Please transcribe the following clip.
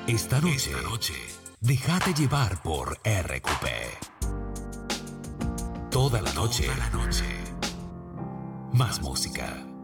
Esta noche, déjate llevar por RQP. Toda la noche, más música.